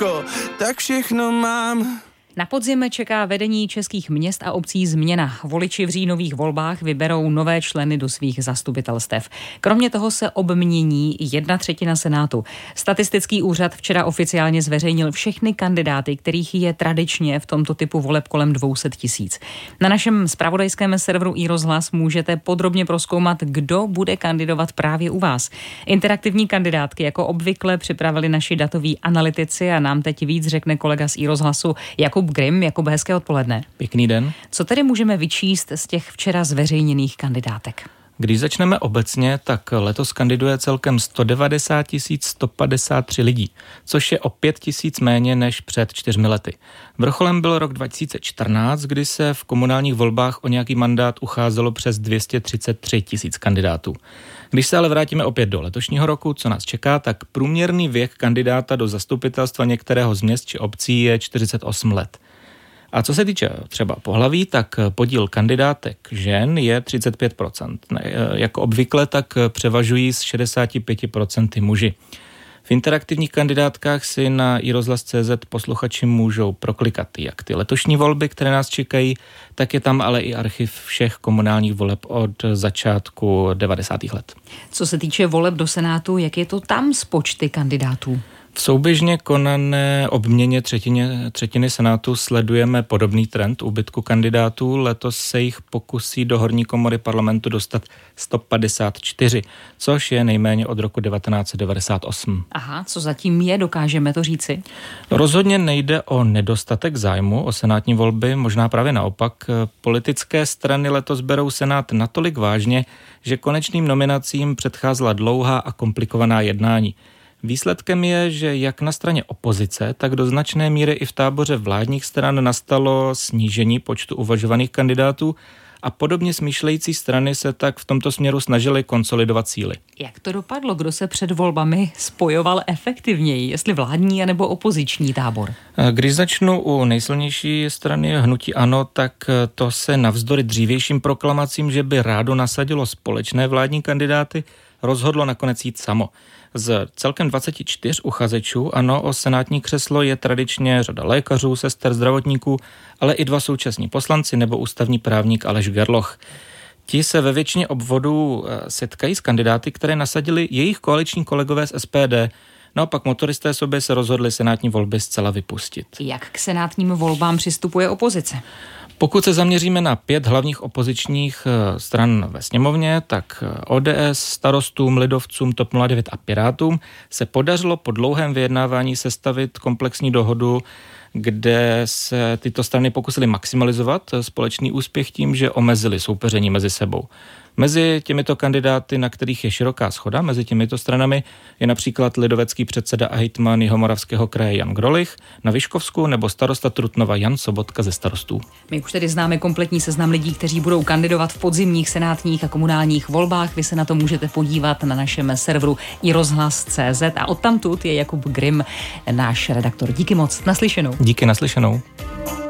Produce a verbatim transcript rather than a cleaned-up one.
všecko, tak všechno mám. Na podzim čeká vedení českých měst a obcí změna. Voliči v říjnových volbách vyberou nové členy do svých zastupitelstev. Kromě toho se obmění jedna třetina Senátu. Statistický úřad včera oficiálně zveřejnil všechny kandidáty, kterých je tradičně v tomto typu voleb kolem dvě stě tisíc. Na našem zpravodajském serveru iRozhlas můžete podrobně prozkoumat, kdo bude kandidovat právě u vás. Interaktivní kandidátky jako obvykle připravili naši datoví analytici a nám teď víc řekne kolega z iRozhlasu Jakub Grimm. Jakub, hezké odpoledne. Pěkný den. Co tedy můžeme vyčíst z těch včera zveřejněných kandidátek? Když začneme obecně, tak letos kandiduje celkem sto devadesát tisíc sto padesát tři lidí, což je o pět tisíc méně než před čtyřmi lety. Vrcholem byl rok dva tisíce čtrnáct, kdy se v komunálních volbách o nějaký mandát ucházelo přes dvě stě třicet tři tisíc kandidátů. Když se ale vrátíme opět do letošního roku, co nás čeká, tak průměrný věk kandidáta do zastupitelstva některého z měst či obcí je čtyřicet osm let. A co se týče třeba pohlaví, tak podíl kandidátek žen je třicet pět procent. Jako obvykle tak převažují z šedesát pět procent muži. V interaktivních kandidátkách si na iRozhlas tečka cé zet posluchači můžou proklikat jak ty letošní volby, které nás čekají, tak je tam ale i archiv všech komunálních voleb od začátku devadesátých let. Co se týče voleb do Senátu, jak je to tam s počty kandidátů? V souběžně konané obměně třetině, třetiny Senátu sledujeme podobný trend úbytku kandidátů. Letos se jich pokusí do horní komory parlamentu dostat sto padesát čtyři, což je nejméně od roku devatenáct set devadesát osm. Aha, co zatím je, dokážeme to říci? Rozhodně nejde o nedostatek zájmu o senátní volby, možná právě naopak. Politické strany letos berou Senát natolik vážně, že konečným nominacím předcházela dlouhá a komplikovaná jednání. Výsledkem je, že jak na straně opozice, tak do značné míry i v táboře vládních stran nastalo snížení počtu uvažovaných kandidátů a podobně smýšlející strany se tak v tomto směru snažily konsolidovat síly. Jak to dopadlo? Kdo se před volbami spojoval efektivněji, jestli vládní anebo opoziční tábor? Když začnu u nejsilnější strany hnutí ANO, tak to se navzdory dřívějším proklamacím, že by rádo nasadilo společné vládní kandidáty, rozhodlo nakonec jít samo. Z celkem dvacet čtyři uchazečů ANO o senátní křeslo je tradičně řada lékařů, sester, zdravotníků, ale i dva současní poslanci nebo ústavní právník Aleš Gerloch. Ti se ve většině obvodů setkají s kandidáty, které nasadili jejich koaliční kolegové z es pé dé. Naopak motoristé sobě se rozhodli senátní volby zcela vypustit. Jak k senátním volbám přistupuje opozice? Pokud se zaměříme na pět hlavních opozičních stran ve sněmovně, tak ó dé es, Starostům, Lidovcům, T O P nula devět a Pirátům se podařilo po dlouhém vyjednávání sestavit komplexní dohodu, kde se tyto strany pokusily maximalizovat společný úspěch tím, že omezily soupeření mezi sebou. Mezi těmito kandidáty, na kterých je široká shoda, mezi těmito stranami je například lidovecký předseda a hejtman Jihomoravského kraje Jan Grolich na Vyškovsku nebo starosta Trutnova Jan Sobotka ze Starostů. My už tedy známe kompletní seznam lidí, kteří budou kandidovat v podzimních senátních a komunálních volbách. Vy se na to můžete podívat na našem serveru iRozhlas tečka cé zet a odtamtud je Jakub Grimm, náš redaktor. Díky moc, naslyšenou. Díky, naslyšenou.